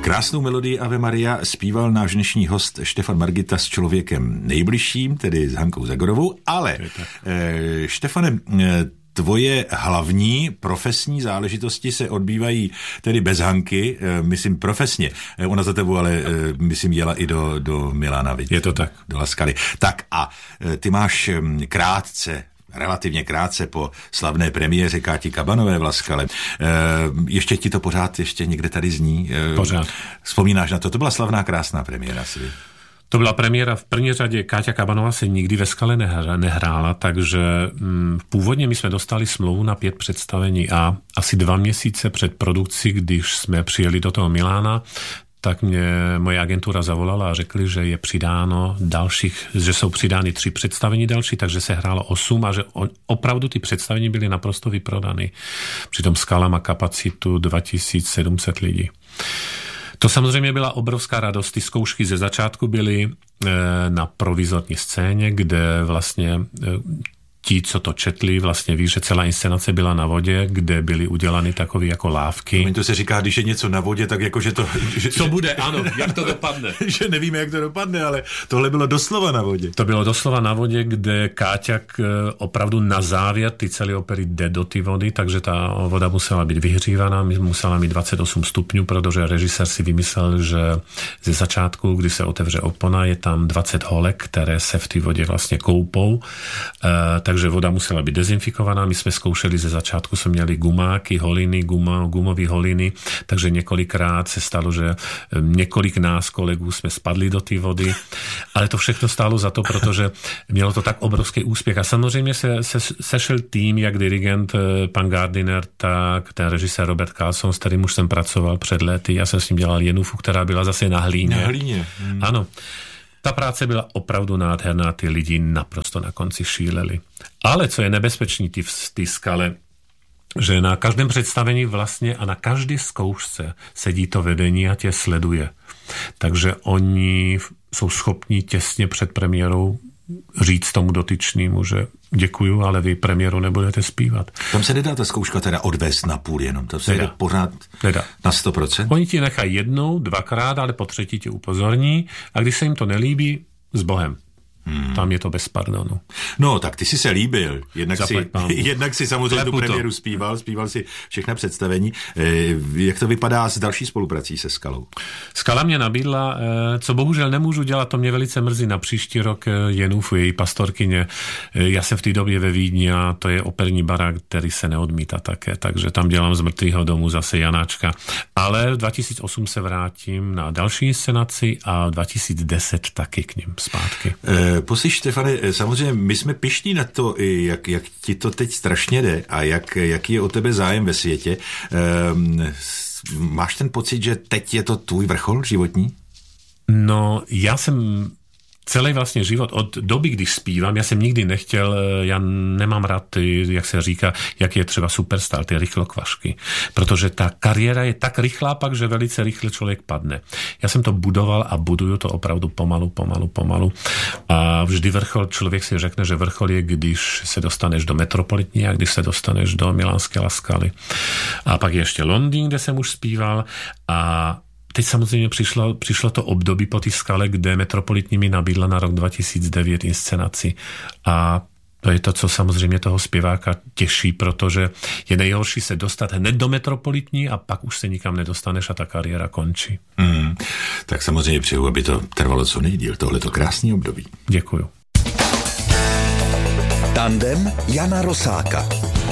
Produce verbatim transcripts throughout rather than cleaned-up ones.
Krásnou melodii Ave Maria zpíval náš dnešní host Štefan Margita s člověkem nejbližším, tedy s Hankou Zagorovou, ale e, Štefane, e, tvoje hlavní profesní záležitosti se odbývají tedy bez Hanky, e, myslím profesně. E, ona za tebou, ale e, myslím jela i do, do Milána, vidíte? Je to tak. Do Laskaly. Tak a e, ty máš e, krátce relativně krátce po slavné premiéře Káti Kabanové v Laskale. E, ještě ti to pořád ještě někde tady zní? E, pořád. Vzpomínáš na to? To byla slavná, krásná premiéra. Si. To byla premiéra v první řadě. Káťa Kabanová se nikdy ve Skale nehrála, takže mm, původně my jsme dostali smlouvu na pět představení a asi dva měsíce před produkcí, když jsme přijeli do toho Milána, tak mě moje agentura zavolala a řekli, že je přidáno dalších, že jsou přidány tři představení další, takže se hrálo osm a že opravdu ty představení byly naprosto vyprodány. Přitom Skala má kapacitu dva tisíce sedm set lidí. To samozřejmě byla obrovská radost. Ty zkoušky ze začátku byly na provizorní scéně, kde vlastně ti, co to četli, vlastně ví, že celá inscenace byla na vodě, kde byly udělány takové jako lávky. To se říká, když je něco na vodě, tak jako, že to... Že, co bude, ano, jak to dopadne. Že nevíme, jak to dopadne, ale tohle bylo doslova na vodě. To bylo doslova na vodě, kde Káťak opravdu na závěr ty celé opery jde do ty vody, takže ta voda musela být vyhřívaná, musela mít dvacet osm stupňů, protože režisér si vymyslel, že ze začátku, kdy se otevře opona, je tam dvacet holek, které se v té vodě vlastně koupou, takže voda musela být dezinfikovaná. My jsme zkoušeli ze začátku, jsme měli gumáky, holiny, guma, gumové holiny, takže několikrát se stalo, že několik nás kolegů jsme spadli do té vody, ale to všechno stálo za to, protože mělo to tak obrovský úspěch. A samozřejmě se, se sešel tým, jak dirigent pan Gardiner, tak ten režisér Robert Carlson, s kterým už jsem pracoval před lety. Já jsem s ním dělal Jenufu, která byla zase na hlíně. Na hlíně. Hmm. Ano. Ta práce byla opravdu nádherná, ty lidi naprosto na konci šíleli. Ale co je nebezpečný ty v té Skale, že na každém představení vlastně a na každé zkoušce sedí to vedení a tě sleduje. Takže oni jsou schopni těsně před premiérou říct tomu dotyčnému, že děkuju, ale vy premiéru nebudete zpívat. Tam se nedá ta zkouška teda odvést na půl jenom, to se jde pořád nedá. Na sto procent? Oni ti nechají jednou, dvakrát, ale po třetí tě upozorní a když se jim to nelíbí, s Bohem. Hmm. Tam je to bez pardonu. No, tak ty jsi se líbil. Jednak, si, jednak si samozřejmě tu premiéru zpíval, zpíval si všechna představení. E, jak to vypadá s další spoluprací se Skalou? Skala mě nabídla, e, co bohužel nemůžu dělat, to mě velice mrzí, na příští rok Jenufu, její pastorkyně. E, já jsem v té době ve Vídni a to je operní barák, který se neodmítá také, takže tam dělám z mrtvýho domu zase Janáčka. Ale v dva tisíce osm se vrátím na další inscenaci a v dva tisíce deset taky k ním zpátky. E, Poslyš, Štefane, samozřejmě my jsme pyšní na to, jak, jak ti to teď strašně jde a jak, jaký je o tebe zájem ve světě. Ehm, máš ten pocit, že teď je to tvůj vrchol životní? No, já jsem celý vlastně život, od doby, když zpívám, já jsem nikdy nechtěl, já nemám rád ty, jak se říká, jak je třeba superstar, ty rychlokvašky, protože ta kariéra je tak rychlá pak, že velice rychle člověk padne. Já jsem to budoval a buduju to opravdu pomalu, pomalu, pomalu a vždy vrchol, člověk si řekne, že vrchol je, když se dostaneš do Metropolitní a když se dostaneš do milánské Laskaly. A pak je ještě Londýn, kde jsem už zpíval a teď samozřejmě přišlo, přišlo to období po té Skale, kde Metropolitní mi nabídla na rok dva tisíce devět inscenaci. A to je to, co samozřejmě toho zpěváka těší, protože je nejhorší se dostat hned do Metropolitní a pak už se nikam nedostaneš a ta kariéra končí. Mm, tak samozřejmě přeju, aby to trvalo co nejdýl, tohleto krásný období. Děkuju. Tandem Jana Rosáka.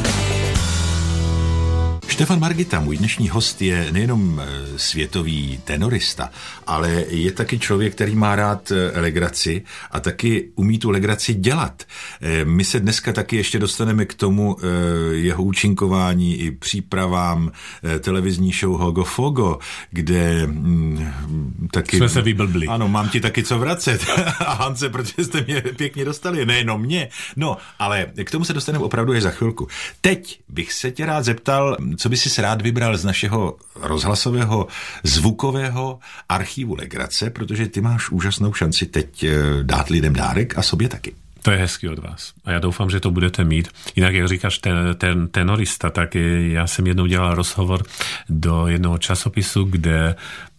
Štefan Margita, můj dnešní host, je nejenom světový tenorista, ale je taky člověk, který má rád legraci a taky umí tu legraci dělat. My se dneska taky ještě dostaneme k tomu jeho účinkování i přípravám televizní show Hogo Fogo, kde taky... Jsme se vyblbli. Ano, mám ti taky co vracet. A Hance, protože jste mě pěkně dostali, nejenom mě. No, ale k tomu se dostaneme opravdu až za chvilku. Teď bych se tě rád zeptal, co by si rád vybral z našeho rozhlasového zvukového archivu legrace, protože ty máš úžasnou šanci teď dát lidem dárek a sobě taky. To je hezký od vás. A já doufám, že to budete mít. Jinak, jak říkáš, ten, ten tenorista, tak já jsem jednou dělal rozhovor do jednoho časopisu, kde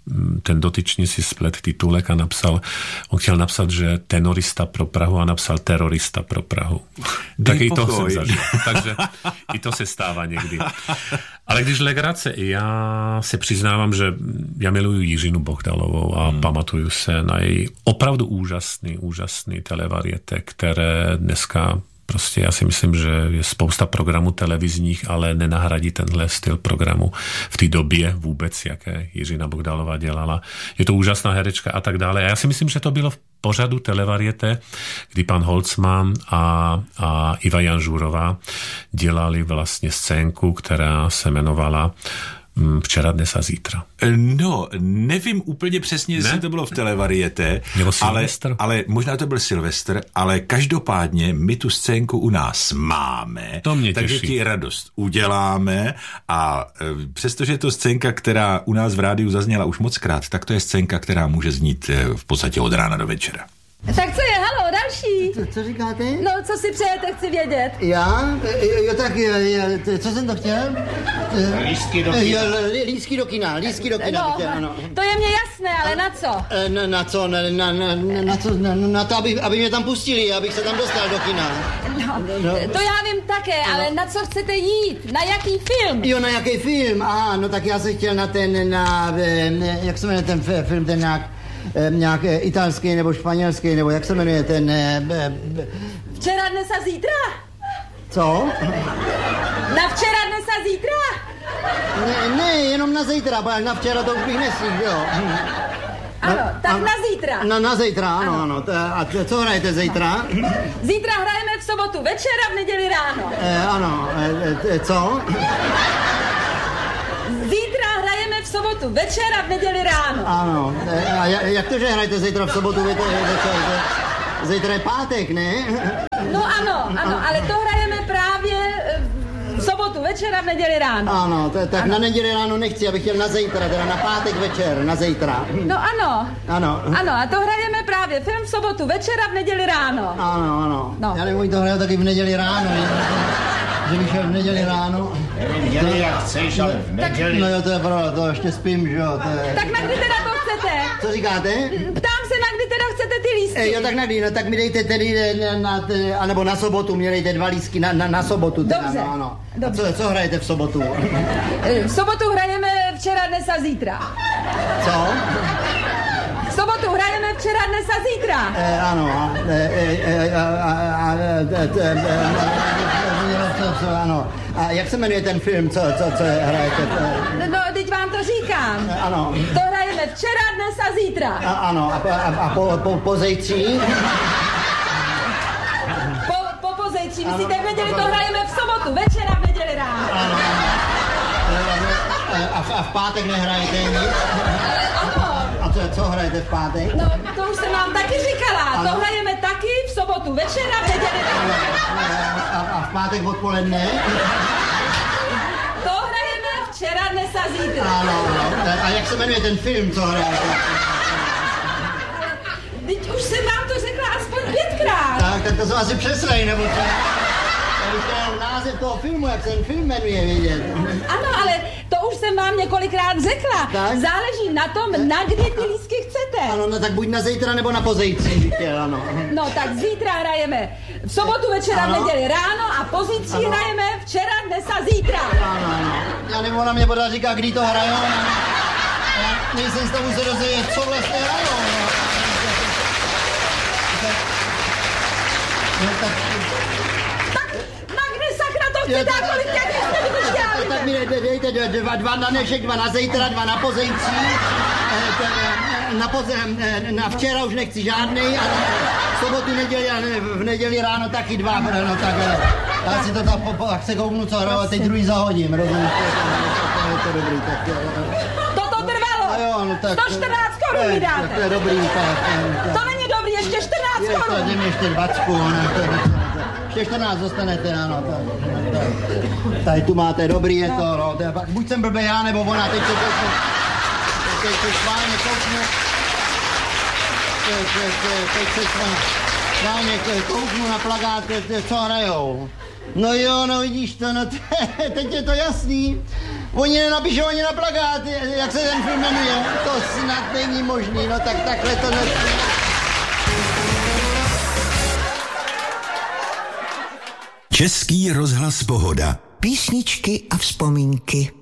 ten dotyčný si splet titulek a napsal, on chtěl napsat, že tenorista pro Prahu a napsal terorista pro Prahu. Tak i to jsem zažil. Takže i to se stává někdy. Ale když legrace, já se přiznávám, že já miluju Jiřinu Bohdalovou a hmm. pamatuju se na její opravdu úžasný, úžasný televarieté, které dneska prostě já si myslím, že je spousta programů televizních, ale nenahradí tenhle styl programu v té době vůbec, jaké Jiřina Bohdalová dělala. Je to úžasná herečka a tak dále. A já si myslím, že to bylo v pořadu televarieté, kdy pan Holcman a, a Iva Janžurová dělali vlastně scénku, která se jmenovala Včera, dnes a zítra. No, nevím úplně přesně, jestli ne? to bylo v televarieté, ale, ale možná to byl Silvestr, ale každopádně my tu scénku u nás máme, to mě takže těší. ti radost uděláme a e, přestože je to scénka, která u nás v rádiu zazněla už mockrát, tak to je scénka, která může znít e, v podstatě od rána do večera. Tak co je, halo, další? Co, co říkáte? No, co si přejete, chci vědět. Já? Jo, tak je, co jsem to chtěl? Lístky do kina. Lístky do kina, lístky do kina. No, chtěl, ano. to je mě jasné, ale na co? Na, na co? Na, na, na, na, co? Na, na to, aby, aby mě tam pustili, abych se tam dostal do kina. No, no. To já vím také, no. Ale na co chcete jít? Na jaký film? Jo, na jaký film? Aha, no tak já se chtěl na ten, na, jak se jmenuje ten film, ten nějak, nějak italský nebo španělský, nebo jak se jmenuje ten... Včera, dnes a zítra? Co? Na včera, dnes a zítra? Ne, ne, jenom na zítra, bo na včera to už bych nesl, jo. Ano, tak a, na zítra. Na, na zítra, ano, ano. ano. A co hrajete zítra? Zítra hrajeme v sobotu večer a v neděli ráno. E, ano, e, e, co? Zítra hrajeme v sobotu večer a v neděli ráno. Ano, a jak to, že hrajete zítra v sobotu večer? Zítra je pátek, ne? No ano, ano, ale to hrajeme právě v sobotu večer a v neděli ráno. Ano, to, tak ano. Na neděli ráno nechci, abych chtěl na zítra, teda na pátek večer, na zítra. No ano. Ano. Ano, a to hrajeme právě film v sobotu večer a v neděli ráno. Ano, ano. No. Já nevím, to hraju taky v neděli ráno, že bych šel v neděli ráno. V neděli jak chceš, ale v neděli. No jo, to je pravda, to ještě spím, že jo. To je... Tak na kdy teda to chcete? Co říkáte? Ptám se, na kdy teda chcete ty lístky. E, jo, tak na kdy, no tak mi dejte tedy, na, na, anebo na sobotu, mě dejte dva lístky na, na, na sobotu. Teda, dobře, no, ano. dobře. Co, co hrajete v sobotu? V sobotu hrajeme včera, dnes a zítra. Co? V sobotu hrajeme včera, dnes a zítra. E, ano. Ano. A jak se jmenuje ten film, co, co, co hrajete? No, teď vám to říkám. Ano. To hrajeme včera, dnes a zítra. A, ano, a, a, a po, po, po zejtří? Po, po pozejtří, myslíte, v neděli to hrajeme v sobotu, večera, v neděli ráno. Ano. A v, a v pátek nehrajete nic? Ano. A co, co hrajete v pátek? No, to už jsem vám taky říkala. Ano. To hrajeme taky v sobotu večera, v neděli ráno. A, a v pátek odpoledne? To hrajeme včera, dnes a zítra. Ano, ano. A jak se jmenuje ten film, co hrajete? Teď už jsem vám to řekla aspoň pětkrát. Tak, tak to jsou asi přeslej, nebo co? Ten název toho filmu, jak se ten film jmenuje, vědět. Ano, ale to už jsem vám několikrát řekla. Tak? Záleží na tom, na kdy ty lístky chcete. Ano, no tak buď na zítra, nebo na pozítří, ano. No tak zítra hrajeme v sobotu večera, v neděli ráno a pozítří hrajeme včera, dnes a zítra. Ano, ano. Já nebo ona mě pořád říká, kdy to hrajou. Já nejsem z tomu se dozvědět, co vlastně hrajou. No tak... Chcete, a kolik těch jste vydělali? Tak mi dejte dva, dva na dnešek, dva na zítra, dva na pozejtří. Na, poze, na včera už nechci žádnej, a v sobotu, neděli a v neděli ráno taky dva. No tak já si to tak, tak se kouknu, co hraju, a teď druhý zahodím, rozumíš? To je to dobrý, tak... Toto trvalo! A jo, no tak... sto čtrnáct korun mi dáte! To je dobrý, tak... To není dobrý, ještě čtrnáct korun! Je to, ještě dvacku, ne, to je... Ještě čtrnáct dostanete, ano, tak, tak. Tady tu máte, dobrý je to, no, to je, buď jsem blbej já, nebo ona, teď se kouknu, teď se schválně kouknu, teď se schválně kouknu na plakát, co hrajou. No jo, no vidíš to, no te, teď je to jasný. Oni nenapíšou ani na plakát, jak se ten film jmenuje. To snad není možný, no tak takhle to ne... Český rozhlas Pohoda. Písničky a vzpomínky.